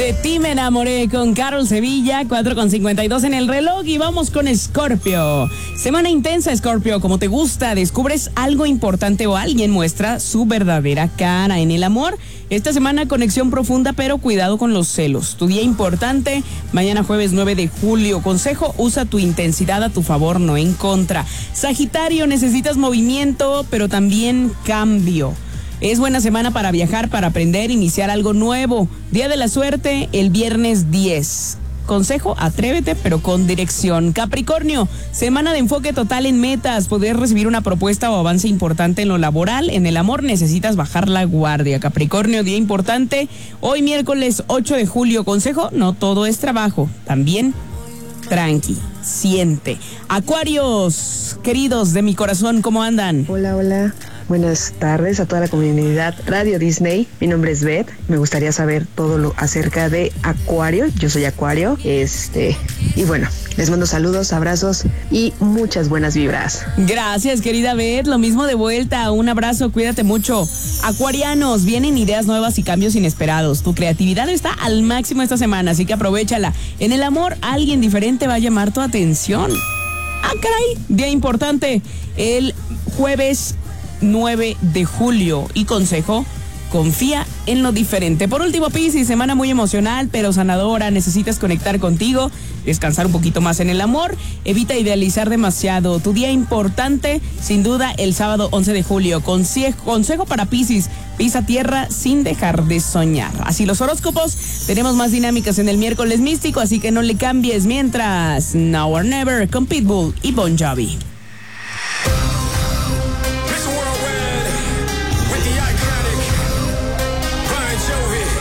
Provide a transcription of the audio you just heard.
De ti me enamoré con Carol Sevilla, 4:52 en el reloj y vamos con Scorpio. Semana intensa, Scorpio, como te gusta, descubres algo importante o alguien muestra su verdadera cara. En el amor, esta semana conexión profunda, pero cuidado con los celos. Tu día importante, mañana jueves 9 de julio. Consejo, usa tu intensidad a tu favor, no en contra. Sagitario, necesitas movimiento, pero también cambio. Es buena semana para viajar, para aprender, iniciar algo nuevo. Día de la suerte, el viernes 10. Consejo, atrévete, pero con dirección. Capricornio, semana de enfoque total en metas. Poder recibir una propuesta o avance importante en lo laboral. En el amor necesitas bajar la guardia. Capricornio, día importante. Hoy miércoles 8 de julio. Consejo, no todo es trabajo. También tranqui, siente. Acuarios, queridos de mi corazón, ¿cómo andan? Hola, hola. Buenas tardes a toda la comunidad Radio Disney. Mi nombre es Beth. Me gustaría saber todo lo acerca de Acuario. Yo soy Acuario. Y bueno, les mando saludos, abrazos y muchas buenas vibras. Gracias, querida Beth. Lo mismo de vuelta. Un abrazo, cuídate mucho. Acuarianos, vienen ideas nuevas y cambios inesperados. Tu creatividad está al máximo esta semana, así que aprovéchala. En el amor, alguien diferente va a llamar tu atención. ¡Ah, caray! Día importante. El jueves 9 de julio. Y consejo, confía en lo diferente. Por último, Piscis, semana muy emocional, pero sanadora. Necesitas conectar contigo, descansar un poquito más en el amor. Evita idealizar demasiado. Tu día importante, sin duda, el sábado 11 de julio. Consejo para Piscis, pisa tierra sin dejar de soñar. Así los horóscopos. Tenemos más dinámicas en el miércoles místico, así que no le cambies. Mientras, Now or Never con Pitbull y Bon Jovi.